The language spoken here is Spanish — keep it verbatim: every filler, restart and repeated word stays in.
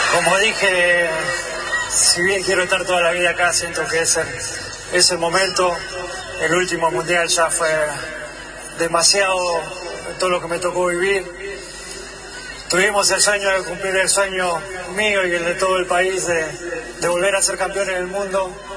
Como dije, si bien quiero estar toda la vida acá, siento que ese, ese momento, el último mundial, ya fue demasiado todo lo que me tocó vivir. Tuvimos el sueño de cumplir el sueño mío y el de todo el país de, de volver a ser campeones del mundo.